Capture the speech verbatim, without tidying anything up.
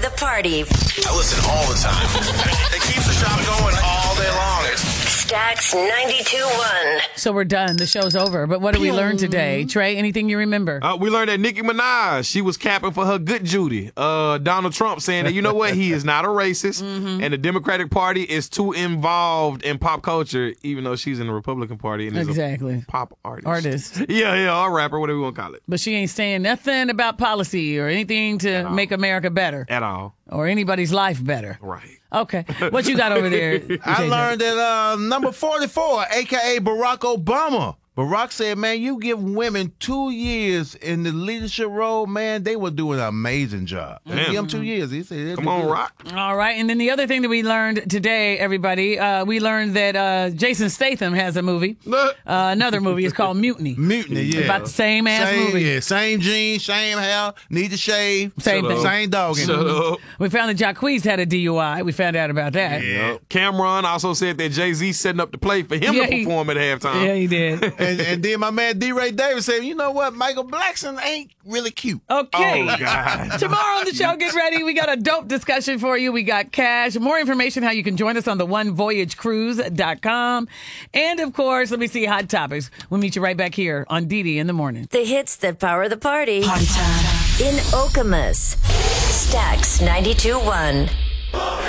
the party. I listen all the time. It keeps the shop going all day long. Stax ninety-two point one. So we're done. The show's over. But what did we learn today? Trey, anything you remember? Uh, we learned that Nicki Minaj, she was capping for her good Judy. Uh, Donald Trump saying that, you know what, he is not a racist, mm-hmm. and the Democratic Party is too involved in pop culture, even though she's in the Republican Party and is exactly. a pop artist. Artist. Yeah, yeah, or rapper, whatever you want to call it. But she ain't saying nothing about policy or anything to make America better. At all. Or anybody's life better. Right. Okay. What you got over there? I learned that uh, number forty-four, a k a. Barack Obama. Barack said, man, you give women two years in the leadership role, man, they were doing an amazing job. Damn. Give them two years. He said, come on, Rock. All right. And then the other thing that we learned today, everybody, uh, we learned that uh, Jason Statham has a movie. uh, another movie. It's called Mutiny. Mutiny, yeah. It's about the same ass same, movie. Yeah, same jeans, same hair, need to shave. Same thing. Same dog. Shut up. We found that Jacquees had a D U I. We found out about that. Yeah. Cameron also said that Jay-Z setting up the play for him Yeah, to he- perform at halftime. Yeah, he did. and, and then my man D. Ray Davis said, you know what, Michael Blackson ain't really cute. Okay. Oh, God. Tomorrow on the show, get ready. We got a dope discussion for you. We got cash. More information how you can join us on the one voyage cruise dot com. And, of course, let me see hot topics. We'll meet you right back here on D D in the morning. The hits that power the party. Party time. In Okemos. Stax ninety-two point one.